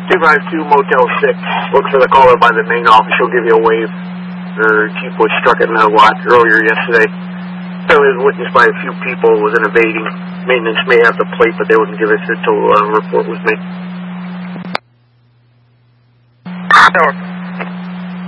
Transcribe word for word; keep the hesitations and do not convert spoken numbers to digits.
two five two Motel six. Look for the caller by the main office. She'll give you a wave. Her Jeep was struck at a lot earlier yesterday. It was witnessed by a few people. It was an evading. Maintenance may have the plate, but they wouldn't give it until a uh, report was made.